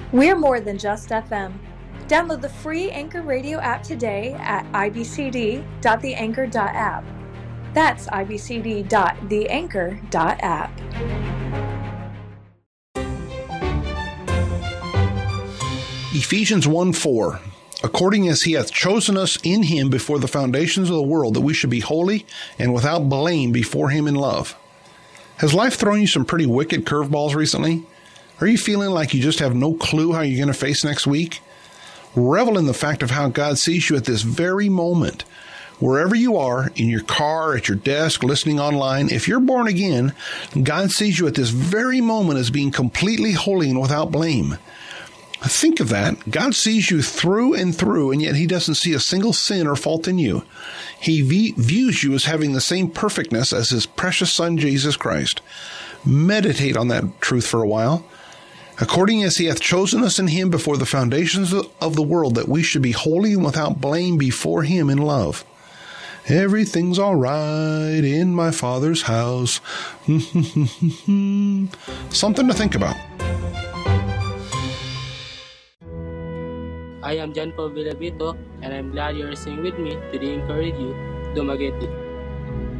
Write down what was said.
We're more than just FM. Download the free Anchor Radio app today at ibcd.theanchor.app. That's ibcd.theanchor.app. Ephesians 1:4. According as he hath chosen us in him before the foundations of the world, that we should be holy and without blame before him in love. Has life thrown you some pretty wicked curveballs recently? Are you feeling like you just have no clue how you're going to face next week? Revel in the fact of how God sees you at this very moment. Wherever you are, in your car, at your desk, listening online, if you're born again, God sees you at this very moment as being completely holy and without blame. Think of that. God sees you through and through, and yet he doesn't see a single sin or fault in you. He views you as having the same perfectness as his precious Son, Jesus Christ. Meditate on that truth for a while. According as he hath chosen us in him before the foundations of the world, that we should be holy and without blame before him in love. Everything's all right in my Father's house. Something to think about. I am John Paul Villavito, and I'm glad you're listening with me to encourage you, Dumaguete.